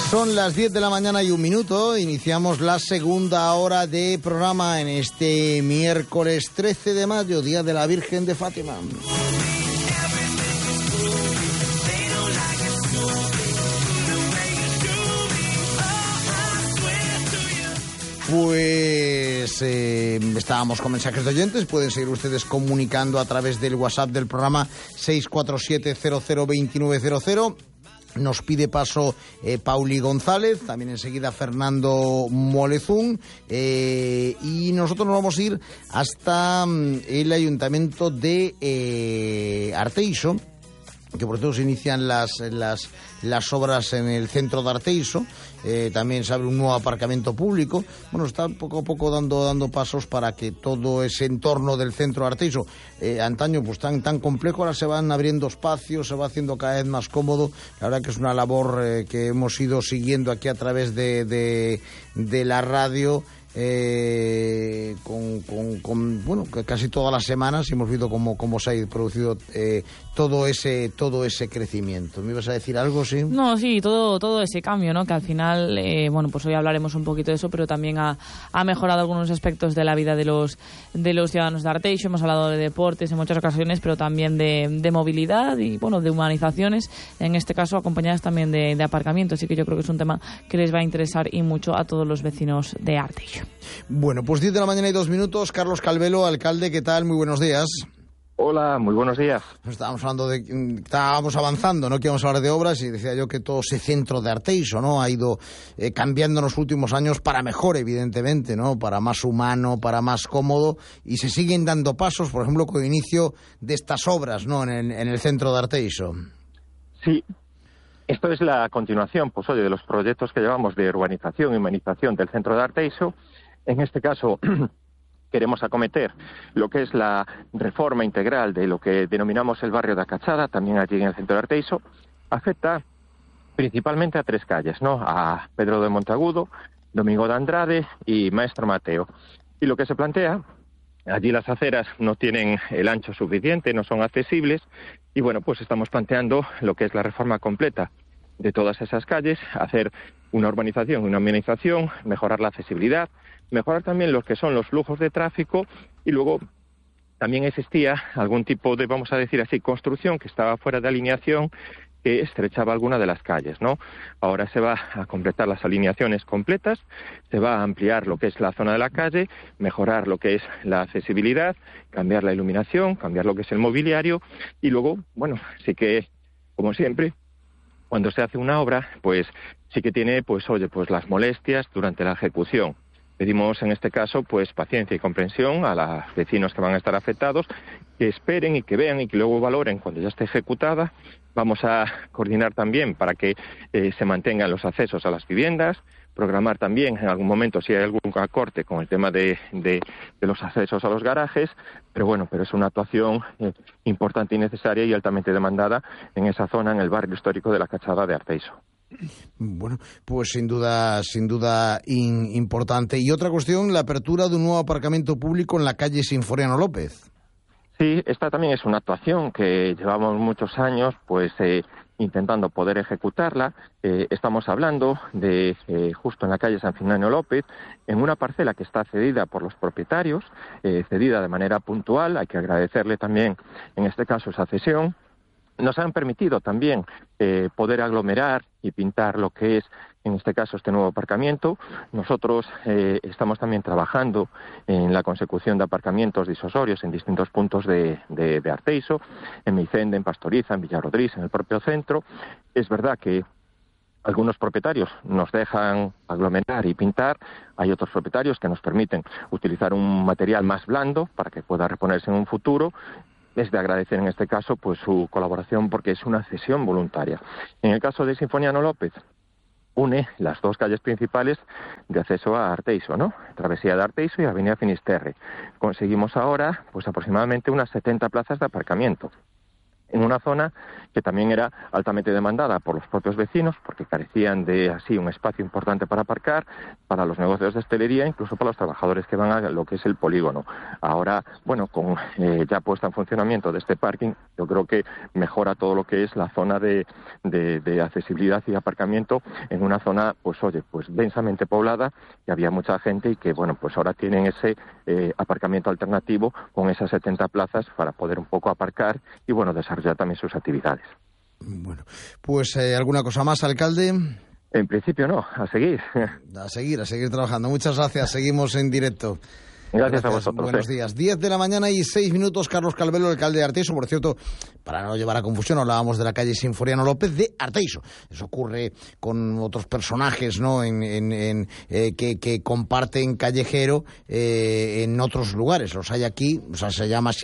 Son las 10 de la mañana y 1 minuto. Iniciamos la segunda hora de programa en este miércoles 13 de mayo, Día de la Virgen de Fátima. Pues estábamos con mensajes de oyentes. Pueden seguir ustedes comunicando a través del WhatsApp del programa 647-002900. Nos pide paso Pauli González, también enseguida Fernando Molezún, y nosotros nos vamos a ir hasta el ayuntamiento de Arteixo, que por cierto se inician las obras en el centro de Arteixo. También se abre un nuevo aparcamiento público. Bueno, está poco a poco dando pasos para que todo ese entorno del centro de Arteixo, antaño pues tan complejo, ahora se van abriendo espacios, se va haciendo cada vez más cómodo. La verdad que es una labor que hemos ido siguiendo aquí a través de la radio. Bueno, casi todas las semanas hemos visto cómo se ha producido todo ese crecimiento. ¿Me ibas a decir algo, sí? No, sí, todo ese cambio, ¿no? Que al final, bueno, pues hoy hablaremos un poquito de eso, pero también ha mejorado algunos aspectos de la vida de los ciudadanos de Arteixo. Hemos hablado de deportes en muchas ocasiones, pero también de movilidad y, bueno, de humanizaciones, en este caso acompañadas también de aparcamiento. Así que yo creo que es un tema que les va a interesar y mucho a todos los vecinos de Arteixo. Bueno, pues 10 de la mañana y 2 minutos. Carlos Calvelo, alcalde, ¿qué tal? Muy buenos días. Hola, muy buenos días. Estábamos avanzando, ¿no? Que íbamos a hablar de obras y decía yo que todo ese centro de Arteixo, ¿no? Ha ido cambiando en los últimos años para mejor, evidentemente, ¿no? Para más humano, para más cómodo, y se siguen dando pasos, por ejemplo, con el inicio de estas obras, ¿no? En el centro de Arteixo. Sí. Esto es la continuación, pues oye, de los proyectos que llevamos de urbanización y humanización del centro de Arteixo. En este caso queremos acometer lo que es la reforma integral de lo que denominamos el barrio de Acachada, también allí en el centro de Arteixo. Afecta principalmente a 3 calles, ¿no? A Pedro de Monteagudo, Domingo de Andrade y Maestro Mateo. Y lo que se plantea, allí las aceras no tienen el ancho suficiente, no son accesibles, y bueno, pues estamos planteando lo que es la reforma completa de todas esas calles, hacer una urbanización, una amenización, mejorar la accesibilidad, mejorar también lo que son los flujos de tráfico, y luego también existía algún tipo de, vamos a decir así, construcción que estaba fuera de alineación, que estrechaba alguna de las calles, ¿no? Ahora se va a completar las alineaciones completas, se va a ampliar lo que es la zona de la calle, mejorar lo que es la accesibilidad, cambiar la iluminación, cambiar lo que es el mobiliario, y luego, bueno, sí que, como siempre, cuando se hace una obra, pues sí que tiene, pues oye, pues las molestias durante la ejecución. Pedimos en este caso pues paciencia y comprensión a los vecinos que van a estar afectados, que esperen y que vean y que luego valoren cuando ya esté ejecutada. Vamos a coordinar también para que se mantengan los accesos a las viviendas, programar también en algún momento si hay algún acorte con el tema de los accesos a los garajes, pero es una actuación importante y necesaria y altamente demandada en esa zona, en el barrio histórico de la Cachada de Arteixo. Bueno, pues sin duda importante. Y otra cuestión, la apertura de un nuevo aparcamiento público en la calle Sinforiano López. Sí, esta también es una actuación que llevamos muchos años intentando poder ejecutarla. Estamos hablando de justo en la calle San Fernando López, en una parcela que está cedida por los propietarios, cedida de manera puntual. Hay que agradecerle también en este caso esa cesión. Nos han permitido también poder aglomerar y pintar lo que es, en este caso, este nuevo aparcamiento. Nosotros estamos también trabajando en la consecución de aparcamientos disuasorios en distintos puntos de Arteixo, en Meicende, en Pastoriza, en Villarrodriz, en el propio centro. Es verdad que algunos propietarios nos dejan aglomerar y pintar, hay otros propietarios que nos permiten utilizar un material más blando para que pueda reponerse en un futuro. Es de agradecer en este caso pues su colaboración porque es una cesión voluntaria. En el caso de Sinforiano López, une las 2 calles principales de acceso a Arteixo, ¿no? Travesía de Arteixo y Avenida Finisterre. Conseguimos ahora pues aproximadamente unas 70 plazas de aparcamiento. en una zona que también era altamente demandada por los propios vecinos, porque carecían de así un espacio importante para aparcar, para los negocios de hostelería, incluso para los trabajadores que van a lo que es el polígono. Ahora, bueno, con ya puesta en funcionamiento de este parking, yo creo que mejora todo lo que es la zona de accesibilidad y aparcamiento en una zona, pues oye, pues densamente poblada, que había mucha gente y que, bueno, pues ahora tienen ese aparcamiento alternativo con esas 70 plazas para poder un poco aparcar y, bueno, desarrollar también sus actividades. Bueno, pues ¿alguna cosa más, alcalde? En principio no, a seguir. A seguir trabajando. Muchas gracias, seguimos en directo. Gracias a vosotros. Buenos días. 10 de la mañana y 6 minutos. Carlos Calvelo, alcalde de Arteixo. Por cierto, para no llevar a confusión, hablábamos de la calle Sinforiano López de Arteixo. Eso ocurre con otros personajes, ¿no? Que comparten callejero en otros lugares. Los hay aquí, o sea, se llama